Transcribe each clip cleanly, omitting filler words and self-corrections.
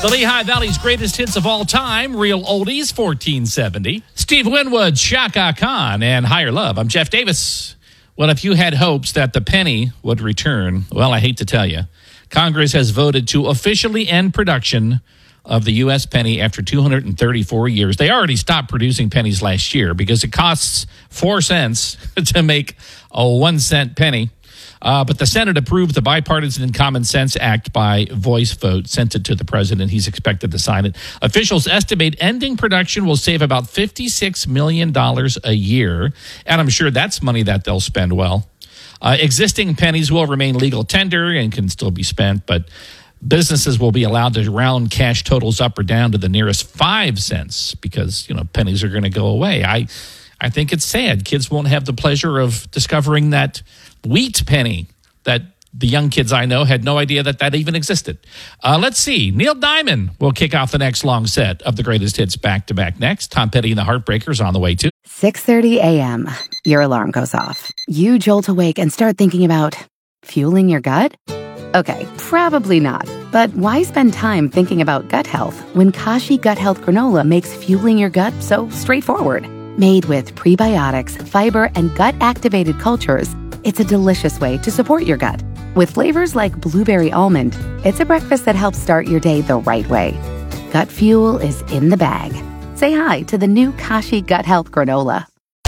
The Lehigh Valley's greatest hits of all time, Real Oldies, 1470. Steve Winwood, Chaka Khan, and Higher Love. I'm Jeff Davis. Well, if you had hopes that the penny would return, well, I hate to tell you, Congress has voted to officially end production of the U.S. penny after 234 years. They already stopped producing pennies last year because it costs 4 cents to make a 1 cent penny. But the Senate approved the Bipartisan Common Sense Act by voice vote, sent it to the president. He's expected to sign it. Officials estimate ending production will save about $56 million a year, and I'm sure that's money that they'll spend well. Existing pennies will remain legal tender and can still be spent, but businesses will be allowed to round cash totals up or down to the nearest 5 cents because, pennies are going to go away. I think it's sad. Kids won't have the pleasure of discovering that wheat penny that the young kids I know had no idea that even existed. Let's see. Neil Diamond will kick off the next long set of the greatest hits back-to-back next. Tom Petty and the Heartbreakers on the way, too. 6:30 a.m. Your alarm goes off. You jolt awake and start thinking about fueling your gut? Okay, probably not. But why spend time thinking about gut health when Kashi Gut Health Granola makes fueling your gut so straightforward? Made with prebiotics, fiber, and gut-activated cultures, it's a delicious way to support your gut. With flavors like blueberry almond, it's a breakfast that helps start your day the right way. Gut fuel is in the bag. Say hi to the new Kashi Gut Health Granola.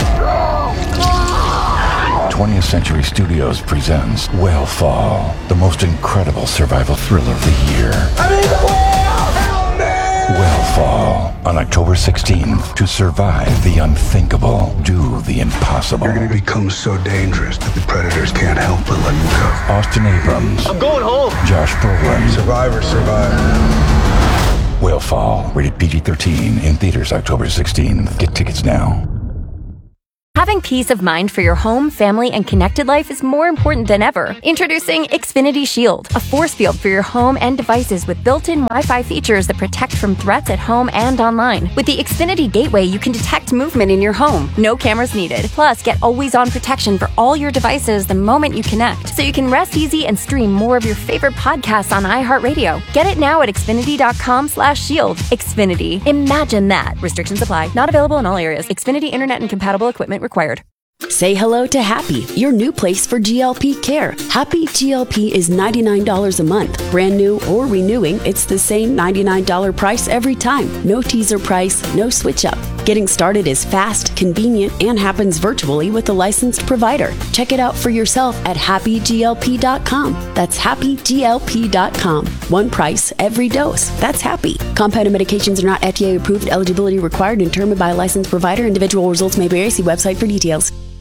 20th Century Studios presents Whale the most incredible survival thriller of the year. I'm in the whale! Help me! Whale on October 16th. To survive the unthinkable, do the impossible. You're going to become so dangerous that the predators can't help but let you go. Austin Abrams. I'm going home. Josh Brolin. Survivor, survive. Whale, rated PG-13, in theaters October 16th. Get tickets now. Having peace of mind for your home, family, and connected life is more important than ever. Introducing Xfinity Shield, a force field for your home and devices with built-in Wi-Fi features that protect from threats at home and online. With the Xfinity Gateway, you can detect movement in your home. No cameras needed. Plus, get always-on protection for all your devices the moment you connect, so you can rest easy and stream more of your favorite podcasts on iHeartRadio. Get it now at Xfinity.com/shield. Xfinity. Imagine that. Restrictions apply. Not available in all areas. Xfinity Internet and compatible equipment required. Say hello to Happy, your new place for GLP care. Happy GLP is $99 a month. Brand new or renewing, it's the same $99 price every time. No teaser price, no switch up. Getting started is fast, convenient, and happens virtually with a licensed provider. Check it out for yourself at happyglp.com. That's happyglp.com. One price, every dose. That's Happy. Compounded medications are not FDA approved. Eligibility required and determined by a licensed provider. Individual results may vary. See website for details.